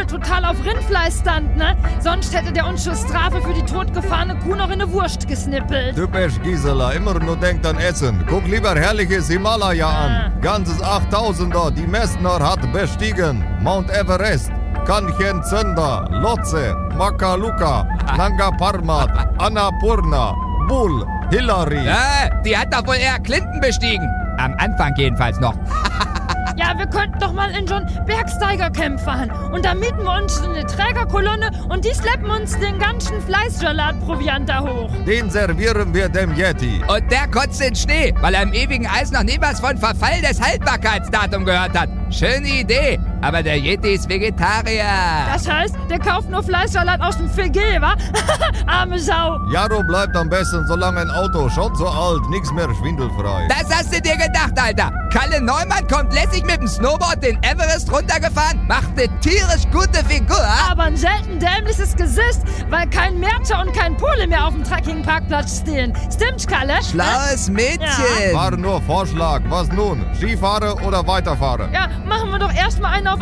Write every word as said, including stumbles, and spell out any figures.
Kalle total auf Rindfleisch stand, ne? Sonst hätte der uns zur Strafe für die totgefahrene Kuh noch in eine Wurst gesnippelt. Typisch Gisela, immer nur denkt an Essen. Guck lieber herrliches Himalaya Ah. an. Ganzes achttausender, die Messner hat bestiegen. Mount Everest, Kanchenjunga, Lhotse, Makaluka, Nanga Parbat, Annapurna, Bull, Hillary. Ja, die hat doch wohl eher Clinton bestiegen. Am Anfang jedenfalls noch. Ja, wir könnten doch mal in so ein Bergsteigercamp fahren. Und da mieten wir uns eine Trägerkolonne und die schleppen uns den ganzen Fleißsalatproviant da hoch. Den servieren wir dem Yeti. Und der kotzt in Schnee, weil er im ewigen Eis noch nie was von Verfall des Haltbarkeitsdatums gehört hat. Schöne Idee, aber der Yeti ist Vegetarier. Das heißt, der kauft nur Fleischsalat aus dem Filet, wa? Arme Sau. Jaro bleibt am besten so lange ein Auto, schon so alt, nix mehr schwindelfrei. Das hast du dir gedacht, Alter. Kalle Neumann kommt lässig mit dem Snowboard den Everest runtergefahren, macht eine tierisch gute Figur. Aber ein selten dämliches Gesicht, weil kein Mercher und kein Pole mehr auf dem Trekkingparkplatz stehen. Stimmt's, Kalle? Schlaues Mädchen. War nur Vorschlag, was nun? Skifahren oder weiterfahren? Ja, machen wir doch erstmal einen auf